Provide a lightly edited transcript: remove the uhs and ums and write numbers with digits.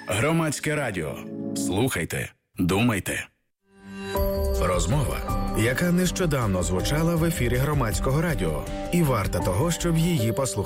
Громадське радіо. Слухайте, думайте. Розмова, яка нещодавно звучала в ефірі Громадського радіо. І варта того, щоб її послухати.